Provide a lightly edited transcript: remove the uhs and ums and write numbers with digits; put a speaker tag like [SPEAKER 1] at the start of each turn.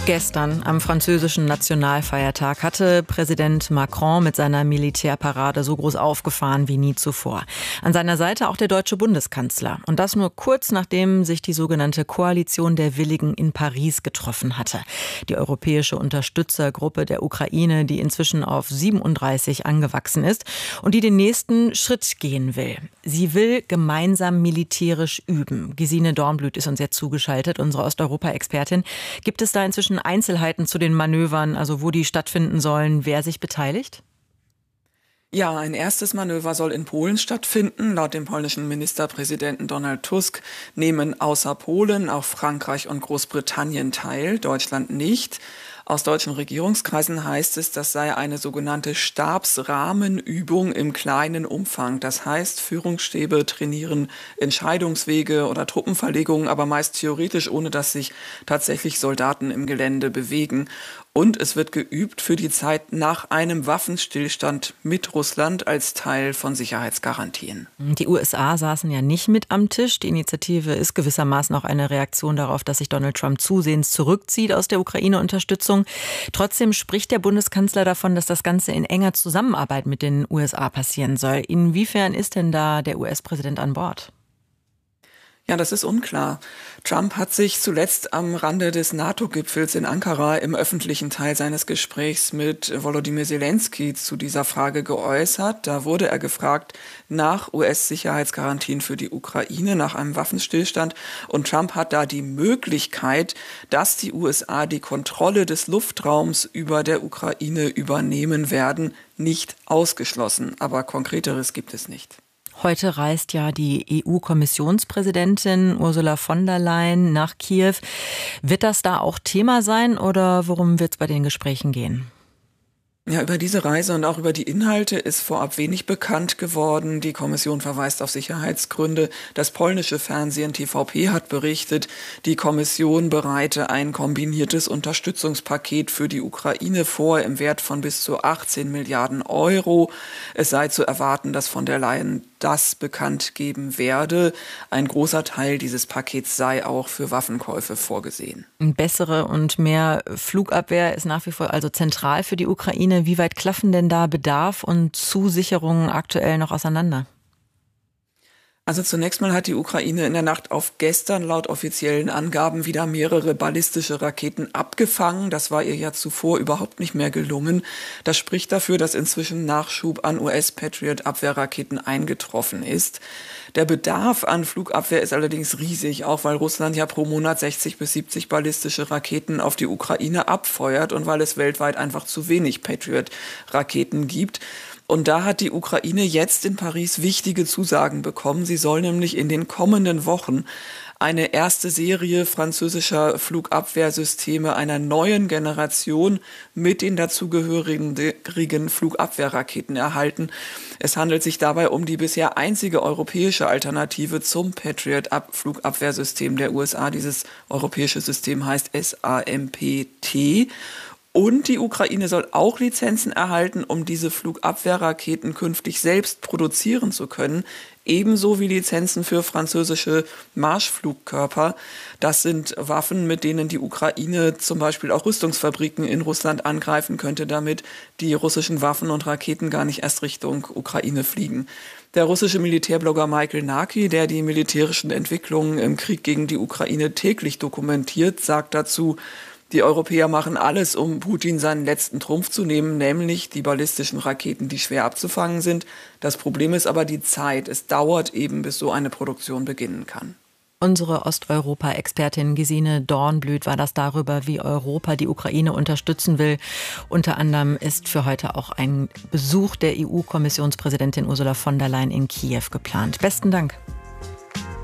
[SPEAKER 1] Gestern, am französischen Nationalfeiertag, hatte Präsident Macron mit seiner Militärparade so groß aufgefahren wie nie zuvor. An seiner Seite auch der deutsche Bundeskanzler. Und das nur kurz nachdem sich die sogenannte Koalition der Willigen in Paris getroffen hatte. Die europäische Unterstützergruppe der Ukraine, die inzwischen auf 37 angewachsen ist und die den nächsten Schritt gehen will. Sie will gemeinsam militärisch üben. Gesine Dornblüt ist uns jetzt zugeschaltet, unsere Osteuropa-Expertin. Gibt es da inzwischen Einzelheiten zu den Manövern, also wo die stattfinden sollen, wer sich beteiligt?
[SPEAKER 2] Ja, ein erstes Manöver soll in Polen stattfinden. Laut dem polnischen Ministerpräsidenten Donald Tusk nehmen außer Polen auch Frankreich und Großbritannien teil, Deutschland nicht. Aus deutschen Regierungskreisen heißt es, das sei eine sogenannte Stabsrahmenübung im kleinen Umfang. Das heißt, Führungsstäbe trainieren Entscheidungswege oder Truppenverlegungen, aber meist theoretisch, ohne dass sich tatsächlich Soldaten im Gelände bewegen. Und es wird geübt für die Zeit nach einem Waffenstillstand mit Russland als Teil von Sicherheitsgarantien.
[SPEAKER 1] Die USA saßen ja nicht mit am Tisch. Die Initiative ist gewissermaßen auch eine Reaktion darauf, dass sich Donald Trump zusehends zurückzieht aus der Ukraine-Unterstützung. Trotzdem spricht der Bundeskanzler davon, dass das Ganze in enger Zusammenarbeit mit den USA passieren soll. Inwiefern ist denn da der US-Präsident an Bord?
[SPEAKER 2] Ja, das ist unklar. Trump hat sich zuletzt am Rande des NATO-Gipfels in Ankara im öffentlichen Teil seines Gesprächs mit Volodymyr Zelensky zu dieser Frage geäußert. Da wurde er gefragt nach US-Sicherheitsgarantien für die Ukraine, nach einem Waffenstillstand. Und Trump hat da die Möglichkeit, dass die USA die Kontrolle des Luftraums über der Ukraine übernehmen werden, nicht ausgeschlossen. Aber Konkreteres gibt es nicht.
[SPEAKER 1] Heute reist ja die EU-Kommissionspräsidentin Ursula von der Leyen nach Kiew. Wird das da auch Thema sein oder worum wird es bei den Gesprächen gehen?
[SPEAKER 2] Ja, über diese Reise und auch über die Inhalte ist vorab wenig bekannt geworden. Die Kommission verweist auf Sicherheitsgründe. Das polnische Fernsehen TVP hat berichtet, die Kommission bereite ein kombiniertes Unterstützungspaket für die Ukraine vor im Wert von bis zu 18 Milliarden Euro. Es sei zu erwarten, dass von der Leyen das bekannt geben werde. Ein großer Teil dieses Pakets sei auch für Waffenkäufe vorgesehen.
[SPEAKER 1] Bessere und mehr Flugabwehr ist nach wie vor also zentral für die Ukraine. Wie weit klaffen denn da Bedarf und Zusicherungen aktuell noch auseinander?
[SPEAKER 2] Also zunächst mal hat die Ukraine in der Nacht auf gestern laut offiziellen Angaben wieder mehrere ballistische Raketen abgefangen. Das war ihr ja zuvor überhaupt nicht mehr gelungen. Das spricht dafür, dass inzwischen Nachschub an US-Patriot-Abwehrraketen eingetroffen ist. Der Bedarf an Flugabwehr ist allerdings riesig, auch weil Russland ja pro Monat 60 bis 70 ballistische Raketen auf die Ukraine abfeuert und weil es weltweit einfach zu wenig Patriot-Raketen gibt. Und da hat die Ukraine jetzt in Paris wichtige Zusagen bekommen. Sie soll nämlich in den kommenden Wochen eine erste Serie französischer Flugabwehrsysteme einer neuen Generation mit den dazugehörigen Flugabwehrraketen erhalten. Es handelt sich dabei um die bisher einzige europäische Alternative zum Patriot-Flugabwehrsystem der USA. Dieses europäische System heißt SAMPT. Und die Ukraine soll auch Lizenzen erhalten, um diese Flugabwehrraketen künftig selbst produzieren zu können. Ebenso wie Lizenzen für französische Marschflugkörper. Das sind Waffen, mit denen die Ukraine zum Beispiel auch Rüstungsfabriken in Russland angreifen könnte, damit die russischen Waffen und Raketen gar nicht erst Richtung Ukraine fliegen. Der russische Militärblogger Michael Naki, der die militärischen Entwicklungen im Krieg gegen die Ukraine täglich dokumentiert, sagt dazu: Die Europäer machen alles, um Putin seinen letzten Trumpf zu nehmen, nämlich die ballistischen Raketen, die schwer abzufangen sind. Das Problem ist aber die Zeit. Es dauert eben, bis so eine Produktion beginnen kann.
[SPEAKER 1] Unsere Osteuropa-Expertin Gesine Dornblüt war das darüber, wie Europa die Ukraine unterstützen will. Unter anderem ist für heute auch ein Besuch der EU-Kommissionspräsidentin Ursula von der Leyen in Kiew geplant. Besten Dank.